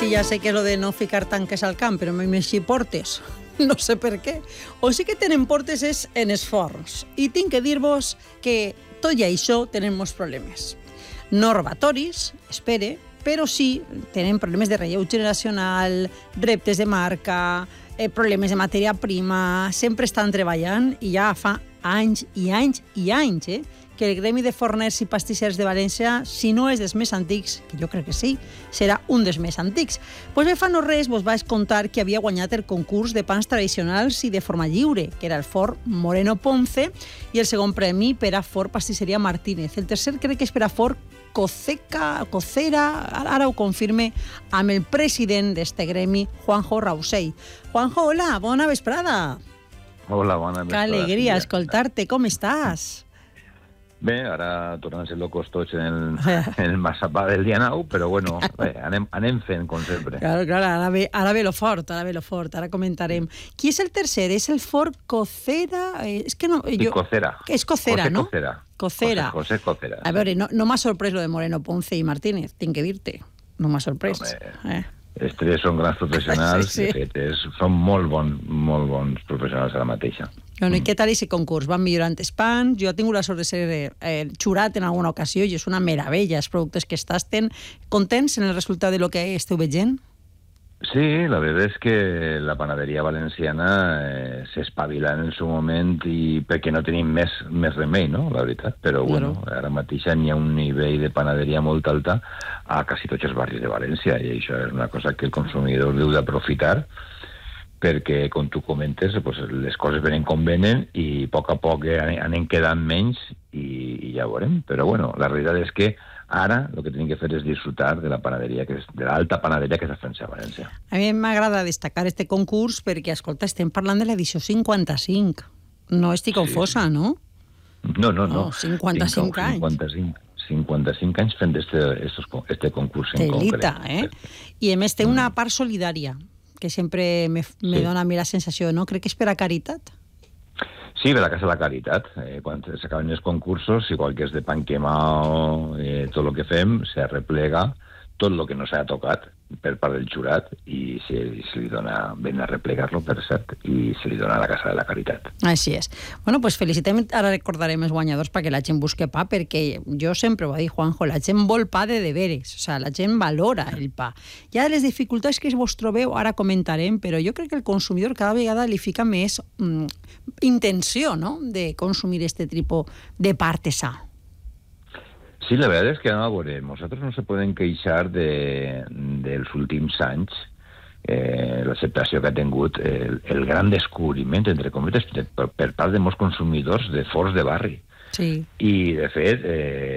sí, ja sé que lo de no ficar tanques al camp, però m'he així portes. No sé per què. O sí que tenen portes és en els forns. I tinc que dir-vos que tot i això tenen molts problemes. No robatoris, espere, però sí tenen problemes de relleu generacional, reptes de marca, problemes de matèria prima, sempre estan treballant i ja fa anys i anys i anys, que el gremi de forners i pastissers de València, si no és dels més antics, que jo crec que sí, serà un dels més antics. Pues bé, fa no res vos vaig contar que havia guanyat el concurs de pans tradicionals i de forma lliure, que era el Forn Moreno Ponce, i el segon premi per a Forn Pastisseria Martínez. El tercer crec que és per a Forn Cocera, ara ho confirme amb el president d'este gremi, Juanjo Rausell. Juanjo, hola, bona vesprada. Hola, bona vesprada. Que alegria escoltar-te, com estàs? Bé, ara tornem a ser locos tots en el massapà del dia 9, però bueno, bé, anem fent, com sempre. Claro, ara ve lo fort, ara comentarem. Qui és el tercer? És el Forn Cocera? És que no... Cocera. És Cocera, no? Cocera. José Cocera. A veure, no m'ha sorprès lo de Moreno Ponce i Martínez, tinc que dir-te. No m'ha sorprès. Els tres són grans professionals, sí. De fet, són molt bons professionals ara mateixa. Bueno, I què tal aquest concurs? Van millorant els pans? Jo he tingut la sort de ser xurat en alguna ocasió i és una meravella els productes que estaven. Contents en el resultat de lo que esteu veient? Sí, la veritat és que la panaderia valenciana s'espavila en el seu moment i perquè no tenim més remei, no?, la veritat. Però bueno, ara mateix hi ha un nivell de panaderia molt alta a quasi tots els barris de València i això és una cosa que el consumidor deu d'aprofitar perquè, com tu comentes, pues, les coses venen com venen i a poc anem quedant menys i ja ho veurem. Però bueno, la realitat és que ara el que tenim que fer és disfrutar de la panaderia, de l'alta panaderia que s'ha a València. A mi m'agrada destacar este concurs perquè, escolta, estem parlant de l'edició 55. No estic confosa, no? No. 55 anys. 55 anys fent este concurs en concret. Telita, I a més té una part solidària, que sempre me dona a mi la sensació, no? Crec que és per a caritat. Sí, de la Casa de la Caritat. Quan s'acaben els concursos, igual que és de pan quemao, tot el que fem, se replega tot el que no s'ha tocat per part del jurat i se li dona, ven a replegar-lo, per cert, i se li dona a la Casa de la Caritat. Així és. Bueno, pues felicitem, ara recordarem els guanyadors perquè la gent busque pa, perquè jo sempre ho he dit, Juanjo, la gent vol pa de deberes, o sea, la gent valora el pa. Hi ha les dificultats que vos trobeu, ara comentarem, però jo crec que el consumidor cada vegada li fica més intenció, no?, de consumir este tipus de pa artesà. Sí, la verdad es que, a veure, nosaltres no se poden queixar dels últims anys l'acceptació que ha tingut el gran descobriment, entre cometes, per part de molts consumidors de forns de barri. Sí. I, de fet,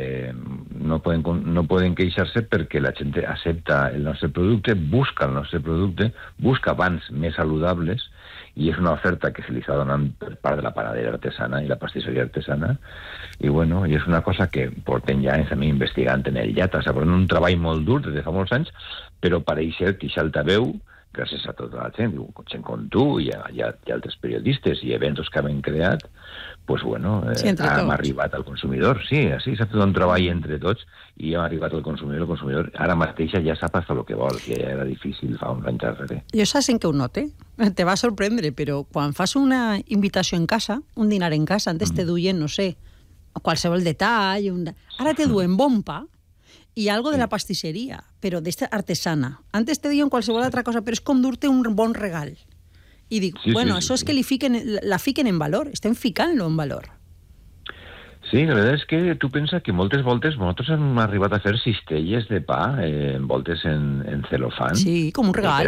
no poden queixar-se perquè la gent accepta el nostre producte, busca el nostre producte, busca pans més saludables, i és una oferta que se li està donant per part de la panaderia artesana i la pastisseria artesana, i bueno, i és una cosa que portem ja anys també investigant en el llat, està portant un treball molt dur des de fa molts anys, però pareix ser que això altaveu, gràcies a tota la gent, gent com tu i altres periodistes i eventos que hem creat, pues bueno, hem arribat al consumidor. Sí, s'ha fet un treball entre tots i hem arribat al consumidor. El consumidor ara mateix ja sap hasta el que vol, que ja era difícil fa uns anys darrere. Jo saps en què ho note? Te va sorprendre, però quan fas una invitació en casa, un dinar en casa, antes te duien, no sé, qualsevol detall, ara te duen bon pa i algo de la pastisseria, però d'esta artesana. Antes te diuen qualsevol altra cosa, però és com dur-te un bon regal. I dic, això és que la fiquen en valor, estem ficant-lo en valor. Sí, la veritat és que tu pensa que moltes voltes nosaltres hem arribat a fer cistelles de pa envoltes en celofán. Sí, com un regal.